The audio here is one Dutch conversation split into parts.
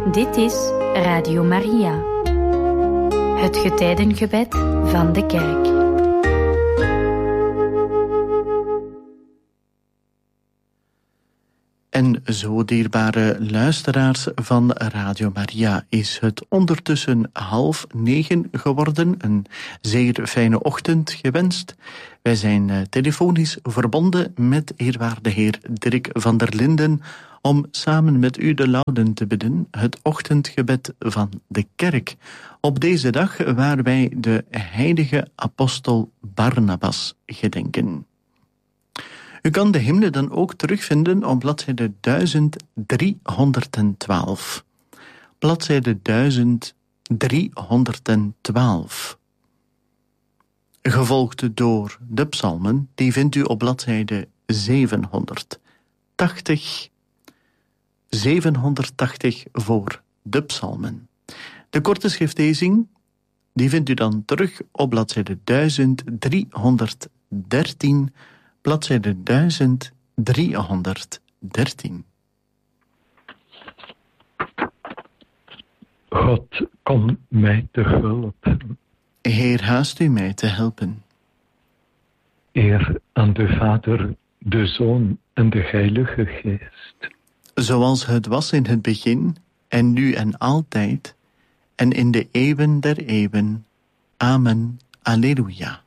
Dit is Radio Maria, het getijdengebed van de Kerk. En zo, dierbare luisteraars van Radio Maria, is het ondertussen 8:30 geworden. Een zeer fijne ochtend gewenst. Wij zijn telefonisch verbonden met eerwaarde heer Dirk van der Linden om samen met u de Lauden te bidden, het ochtendgebed van de Kerk. Op deze dag waar wij de heilige apostel Barnabas gedenken. U kan de hymne dan ook terugvinden op bladzijde 1312. Bladzijde 1312. Gevolgd door de psalmen, die vindt u op bladzijde 780. 780 voor de psalmen. De korte schriftlezing, die vindt u dan terug op bladzijde 1313. Bladzijde 1313. God, kom mij te hulp. Heer, haast u mij te helpen. Eer aan de Vader, de Zoon en de Heilige Geest. Zoals het was in het begin, en nu en altijd, en in de eeuwen der eeuwen. Amen. Alleluia.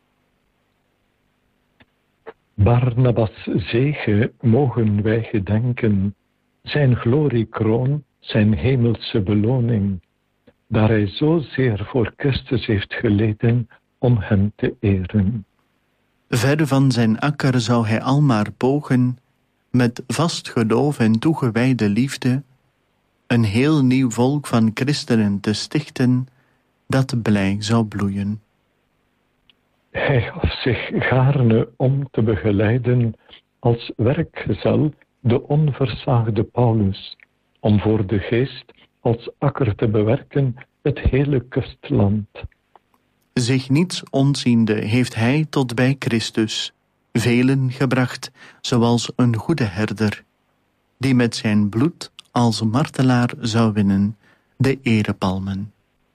Barnabas' zege mogen wij gedenken, zijn gloriekroon, zijn hemelse beloning, daar hij zozeer voor Christus heeft geleden om hem te eren. Ver van zijn akker zou hij almaar pogen, met vast geloof en toegewijde liefde, een heel nieuw volk van christenen te stichten, dat blij zou bloeien. Hij gaf zich gaarne om te begeleiden als werkgezel de onversaagde Paulus, om voor de geest als akker te bewerken het hele kustland. Zich niets ontziende heeft hij tot bij Christus velen gebracht, zoals een goede herder, die met zijn bloed als martelaar zou winnen de erepalmen.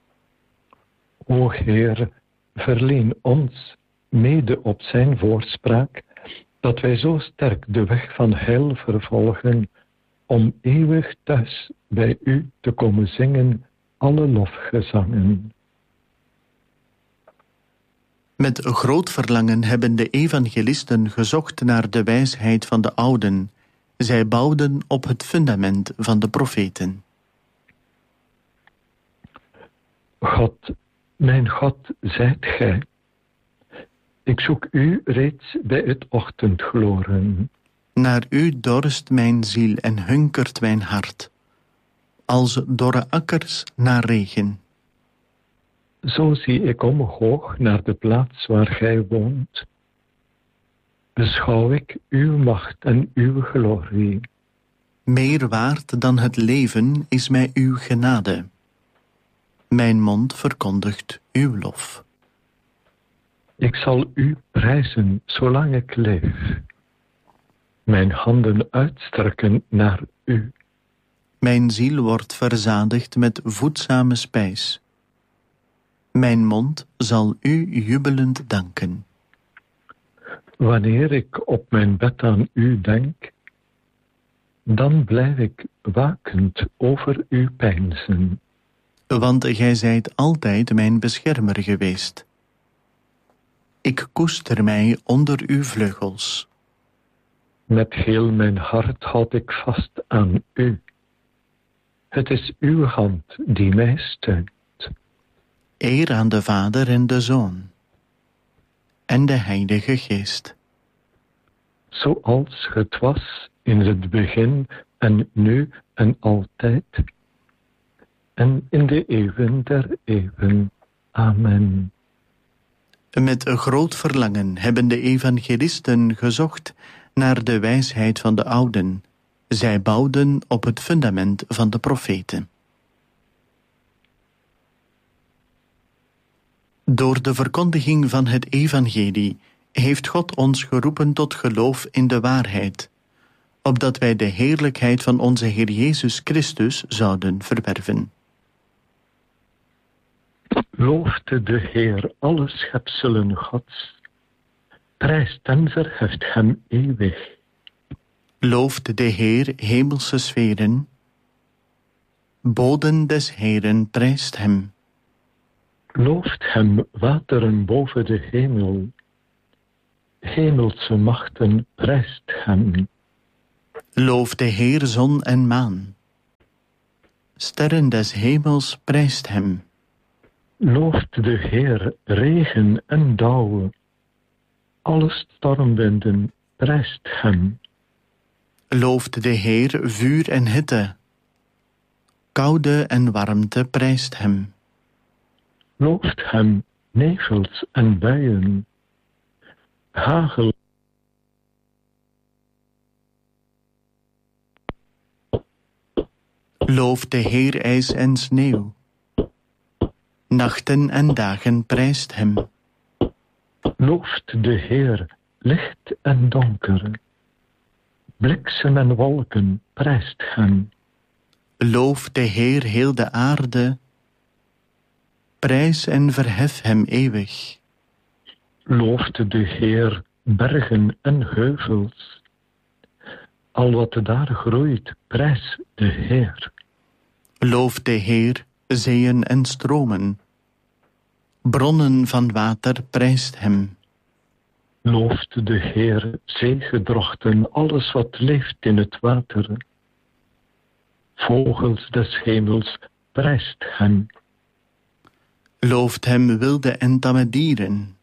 O Heer, verleen ons, mede op zijn voorspraak, dat wij zo sterk de weg van heil vervolgen, om eeuwig thuis bij u te komen zingen alle lofgezangen. Met groot verlangen hebben de evangelisten gezocht naar de wijsheid van de ouden. Zij bouwden op het fundament van de profeten. God, mijn God, zijt gij. Ik zoek u reeds bij het ochtendgloren. Naar u dorst mijn ziel en hunkert mijn hart, als dorre akkers naar regen. Zo zie ik omhoog naar de plaats waar gij woont. Beschouw ik uw macht en uw glorie. Meer waard dan het leven is mij uw genade. Mijn mond verkondigt uw lof. Ik zal u prijzen zolang ik leef. Mijn handen uitstrekken naar u. Mijn ziel wordt verzadigd met voedzame spijs. Mijn mond zal u jubelend danken. Wanneer ik op mijn bed aan u denk, dan blijf ik wakend over uw peinzen. Want gij zijt altijd mijn beschermer geweest. Ik koester mij onder uw vleugels. Met heel mijn hart houd ik vast aan u. Het is uw hand die mij steunt. Eer aan de Vader en de Zoon en de Heilige Geest. Zoals het was in het begin en nu en altijd en in de eeuwen der eeuwen. Amen. Met een groot verlangen hebben de evangelisten gezocht naar de wijsheid van de ouden. Zij bouwden op het fundament van de profeten. Door de verkondiging van het evangelie heeft God ons geroepen tot geloof in de waarheid. opdat wij de heerlijkheid van onze Heer Jezus Christus zouden verwerven. Looft de Heer alle schepselen Gods, prijst en verheft hem eeuwig. Looft de Heer hemelse sferen, boden des Heeren prijst hem. Looft hem wateren boven de hemel, hemelse machten prijst hem. Looft de Heer zon en maan, sterren des hemels prijst hem. Looft de Heer regen en dauw, alle stormwinden prijst hem. Looft de Heer vuur en hitte, koude en warmte prijst hem. Looft hem nevels en buien, hagel. Looft de Heer ijs en sneeuw, nachten en dagen prijst hem. Looft de Heer licht en donker, bliksem en wolken prijst hem. Looft de Heer heel de aarde, prijs en verhef hem eeuwig. Looft de Heer bergen en heuvels, al wat daar groeit prijs de Heer. Looft de Heer zeeën en stromen, bronnen van water prijst hem. Looft de Heer zeegedrochten, alles wat leeft in het water. Vogels des hemels prijst hem. Looft hem wilde en tamme dieren.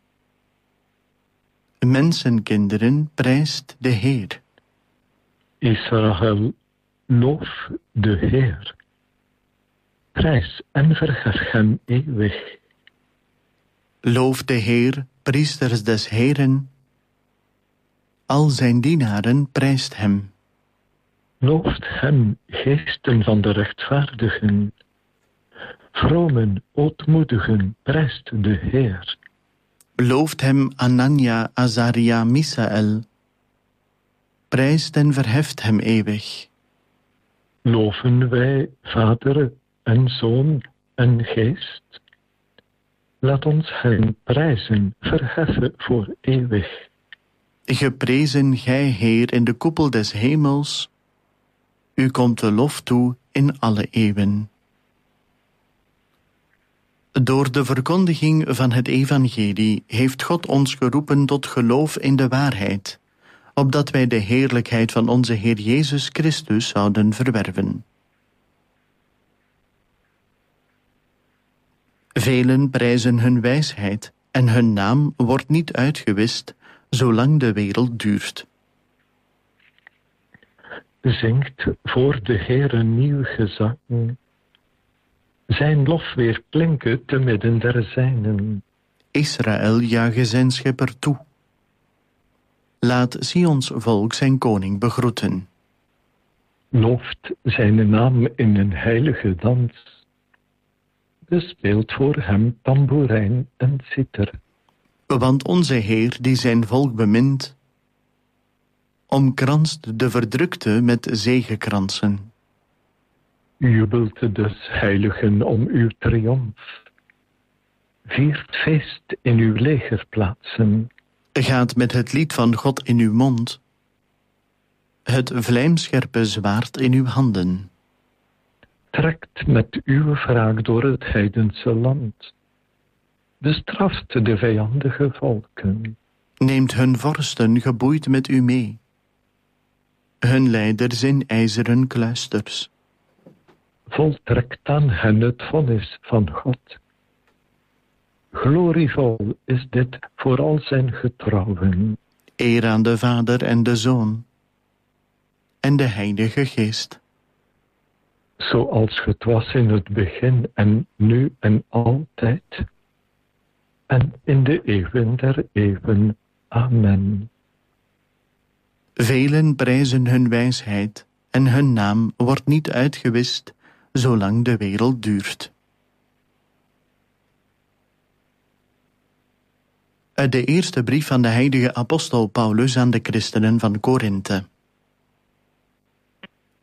Mensenkinderen prijst de Heer. Israël, loof de Heer. Prijs en verhef hem eeuwig. Looft de Heer, priesters des Heeren. Al zijn dienaren prijst hem. Looft hem, geesten van de rechtvaardigen. Vromen, ootmoedigen, prijst de Heer. Looft hem Anania, Azaria, Misaël. Prijst en verheft hem eeuwig. Loven wij Vader en Zoon en Geest. Laat ons hem prijzen, verheffen voor eeuwig. Geprezen gij, Heer, in de koepel des hemels. U komt de lof toe in alle eeuwen. Door de verkondiging van het evangelie heeft God ons geroepen tot geloof in de waarheid, opdat wij de heerlijkheid van onze Heer Jezus Christus zouden verwerven. Velen prijzen hun wijsheid en hun naam wordt niet uitgewist, zolang de wereld duurt. Zingt voor de Heer een nieuw gezang. Zijn lof weer klinken te midden der zijnen. Israël juiche zijn schepper toe. Laat Sions volk zijn koning begroeten. Looft zijn naam in een heilige dans. Bespeelt voor hem tamboerijn en citer. Want onze Heer, die zijn volk bemint, omkranst de verdrukte met zegekransen. Jubelt des heiligen om uw triomf. Viert feest in uw legerplaatsen. Gaat met het lied van God in uw mond, het vlijmscherpe zwaard in uw handen. Trekt met uw wraak door het heidense land. Bestraft de vijandige volken. Neemt hun vorsten geboeid met u mee, hun leiders in ijzeren kluisters. Voltrekt aan hen het vonnis van God. Glorievol is dit voor al zijn getrouwen. Eer aan de Vader en de Zoon en de Heilige Geest. Zoals het was in het begin en nu en altijd. En in de eeuwen der eeuwen. Amen. Velen prijzen hun wijsheid en hun naam wordt niet uitgewist, zolang de wereld duurt. Uit de eerste brief van de heilige apostel Paulus aan de christenen van Korinthe.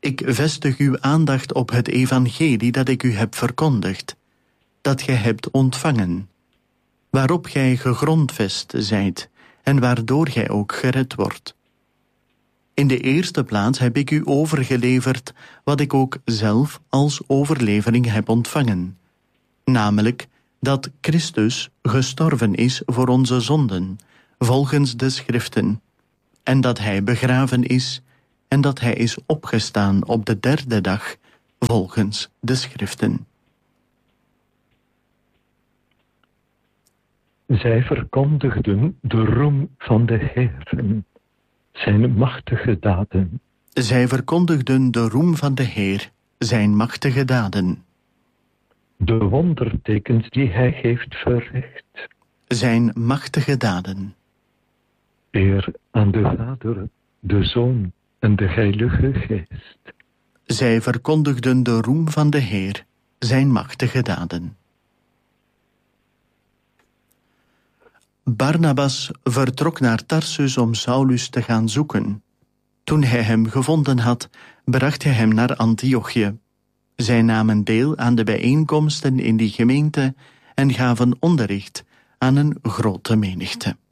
Ik vestig uw aandacht op het evangelie dat ik u heb verkondigd, dat gij hebt ontvangen, waarop gij gegrondvest zijt en waardoor gij ook gered wordt. In de eerste plaats heb ik u overgeleverd wat ik ook zelf als overlevering heb ontvangen, namelijk dat Christus gestorven is voor onze zonden, volgens de Schriften, en dat hij begraven is, en dat hij is opgestaan op de derde dag, volgens de Schriften. Zij verkondigden de roem van de Heer, zijn machtige daden. Zij verkondigden de roem van de Heer, zijn machtige daden. De wondertekens die hij heeft verricht. Zijn machtige daden. Eer aan de Vader, de Zoon en de Heilige Geest. Zij verkondigden de roem van de Heer, zijn machtige daden. Barnabas vertrok naar Tarsus om Saulus te gaan zoeken. Toen hij hem gevonden had, bracht hij hem naar Antiochië. Zij namen deel aan de bijeenkomsten in die gemeente en gaven onderricht aan een grote menigte.